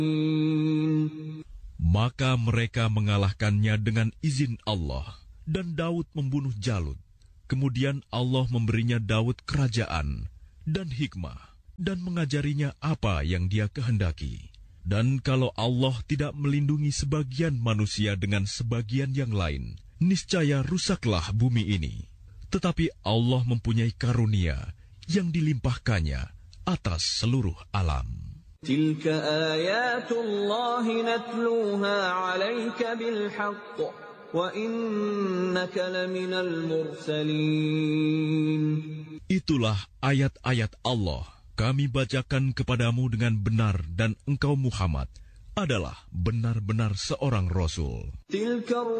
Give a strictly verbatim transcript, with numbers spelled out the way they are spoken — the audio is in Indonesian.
Maka mereka mengalahkannya dengan izin Allah, dan Daud membunuh Jalut. Kemudian Allah memberinya Daud kerajaan dan hikmah, dan mengajarinya apa yang Dia kehendaki. Dan kalau Allah tidak melindungi sebagian manusia dengan sebagian yang lain, niscaya rusaklah bumi ini. Tetapi Allah mempunyai karunia yang dilimpahkannya atas seluruh alam. Tilka ayatullahi natluha 'alaika bilhaqq wa innaka laminal mursalin. Itulah ayat-ayat Allah. Kami bacakan kepadamu dengan benar, dan engkau Muhammad adalah benar-benar seorang Rasul.